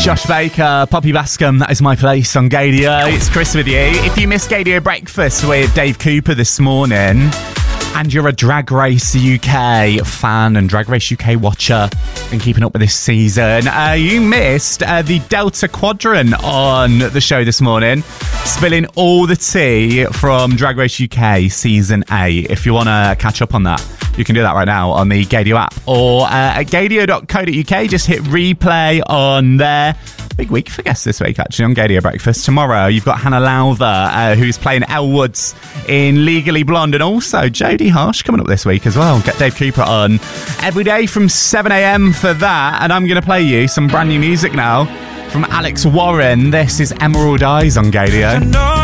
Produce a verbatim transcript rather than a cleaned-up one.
Josh Baker, Poppy Bascom, that is my place on Gadio. It's Chris with you. If you missed Gadio Breakfast with Dave Cooper this morning, and you're a Drag Race U K fan and Drag Race U K watcher and keeping up with this season, uh, you missed uh, the Delta Quadrant on the show this morning, spilling all the tea from Drag Race U K Season eight. If you want to catch up on that, you can do that right now on the Gadio app or uh, at gadio dot co dot uk. Just hit replay on there. Big week for guests this week, actually, on Gadio Breakfast. Tomorrow, you've got Hannah Lowther, uh, who's playing Elle Woods in Legally Blonde, and also Jodie Harsh coming up this week as well. Get Dave Cooper on every day from seven a.m. for that, and I'm going to play you some brand new music now from Alex Warren. This is Emerald Eyes on Gadio.